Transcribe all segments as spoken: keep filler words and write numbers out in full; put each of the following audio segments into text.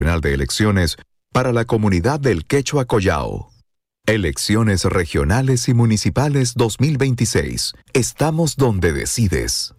Nacional de Elecciones para la Comunidad del Quechua Collao. Elecciones regionales y municipales dos mil veintiséis. Estamos donde decides.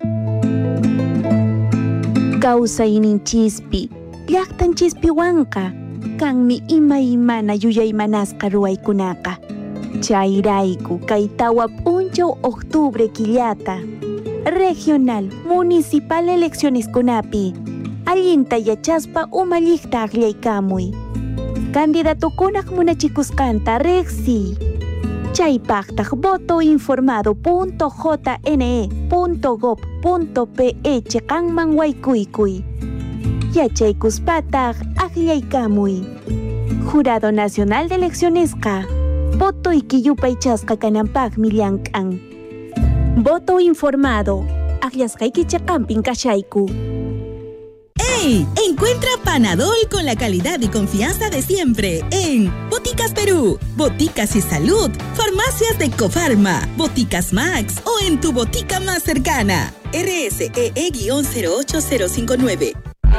Causa inin chispi, llaqtan chispiwanka, kanmi ima imana yuyaymanasqa ruwaykunaqa. Chayrayku kaytawa punchaw octubre killata. Regional, municipal elecciones kunapi. Allinta yachaspa umalliqta aqllaykamuy. Candidatukunaq munachikusqanta reqsi. Chaypaqtaq votoinformado.jne.gov.pe chiqanman waykuykuy. Yachaykuspataq aqllaykamuy. Jurado Nacional de Eleccionesqa voto ikiyupay chasqa kananpaqmi llank'an. Voto informado. Aqllasqayki chiqanpin kashayku. ¡Hey! Encuentra Panadol con la calidad y confianza de siempre en Boticas Perú, Boticas y Salud, Farmacias de Cofarma, Boticas Max o en tu botica más cercana. R S E E cero ocho cero cinco nueve.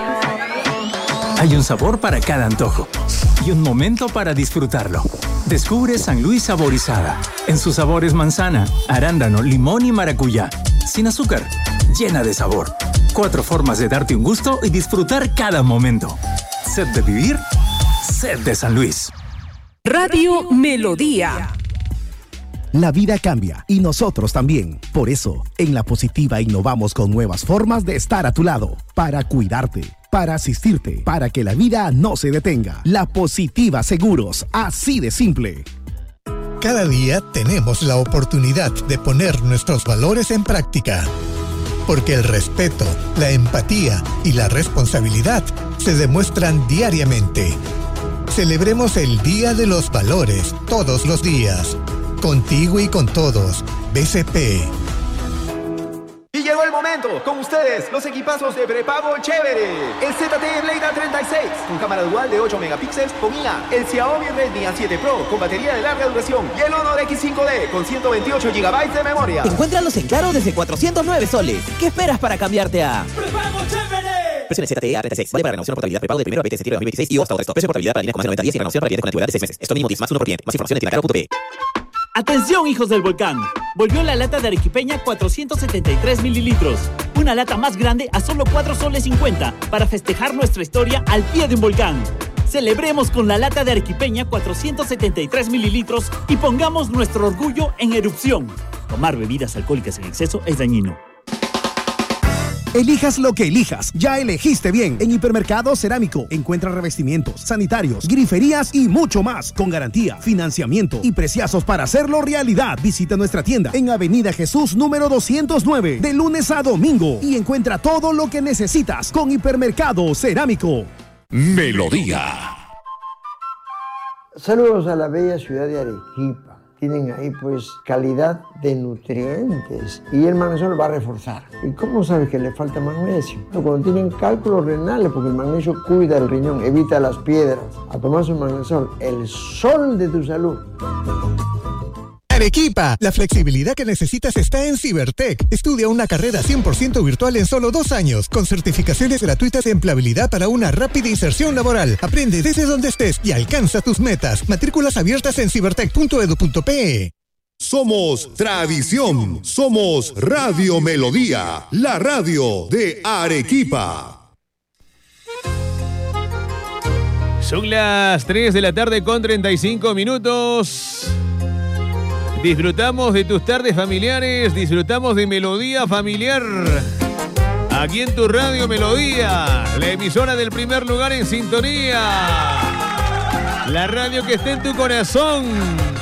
Hay un sabor para cada antojo y un momento para disfrutarlo. Descubre San Luis Saborizada en sus sabores manzana, arándano, limón y maracuyá. Sin azúcar, llena de sabor. Cuatro formas de darte un gusto y disfrutar cada momento. Sed de vivir, sed de San Luis. Radio Melodía. La vida cambia y nosotros también. Por eso, en La Positiva innovamos con nuevas formas de estar a tu lado, para cuidarte, para asistirte, para que la vida no se detenga. La Positiva Seguros, así de simple. Cada día tenemos la oportunidad de poner nuestros valores en práctica. Porque el respeto, la empatía y la responsabilidad se demuestran diariamente. Celebremos el Día de los Valores todos los días. Contigo y con todos. B C P. Y llegó el momento, con ustedes, los equipazos de prepago chévere. El Z T E Blade A treinta y seis, con cámara dual de ocho megapíxeles con I A. El Xiaomi Redmi A siete Pro, con batería de larga duración. Y el Honor X cinco D, con ciento veintiocho gigabytes de memoria. Encuéntralos en Claro desde cuatrocientos nueve soles. ¿Qué esperas para cambiarte a ¡Prepago chévere! Versiones Z T E A treinta y seis. Vale para renovación o portabilidad prepago de primero a veinte de septiembre de dos mil veintiséis y hasta otro. Precio de portabilidad para líneas con más de noventa días y renovación para clientes con antigüedad de seis meses. Esto mismo diez más uno por cliente. Más información en tienda claro punto pe. ¡Atención, hijos del volcán! Volvió la lata de arequipeña cuatrocientos setenta y tres mililitros. Una lata más grande a solo cuatro soles cincuenta para festejar nuestra historia al pie de un volcán. Celebremos con la lata de arequipeña cuatrocientos setenta y tres mililitros y pongamos nuestro orgullo en erupción. Tomar bebidas alcohólicas en exceso es dañino. Elijas lo que elijas, ya elegiste bien. En Hipermercado Cerámico encuentra revestimientos, sanitarios, griferías y mucho más, con garantía, financiamiento y preciazos para hacerlo realidad. Visita nuestra tienda en Avenida Jesús número doscientos nueve, de lunes a domingo, y encuentra todo lo que necesitas con Hipermercado Cerámico. Melodía. Saludos a la bella ciudad de Arequipa. Tienen ahí pues calidad de nutrientes y el magnesio va a reforzar. ¿Y cómo sabes que le falta magnesio? Cuando tienen cálculos renales, porque el magnesio cuida el riñón, evita las piedras. A tomar su magnesol, el sol de tu salud. Arequipa, la flexibilidad que necesitas está en Cibertech. Estudia una carrera cien por ciento virtual en solo dos años, con certificaciones gratuitas de empleabilidad para una rápida inserción laboral. Aprende desde donde estés y alcanza tus metas. Matrículas abiertas en cibertech punto edu punto pe. Somos tradición, somos Radio Melodía, la radio de Arequipa. Son las tres de la tarde con treinta y cinco minutos. Disfrutamos de tus tardes familiares, disfrutamos de Melodía Familiar. Aquí en tu Radio Melodía, la emisora del primer lugar en sintonía. La radio que está en tu corazón.